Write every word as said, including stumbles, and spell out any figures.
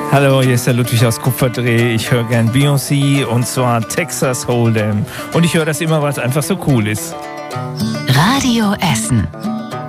Hallo, hier ist der Ludwig aus Kupferdreh. Ich höre gern Beyoncé und zwar Texas Hold'em. Und ich höre das immer, weil es einfach so cool ist. Radio Essen.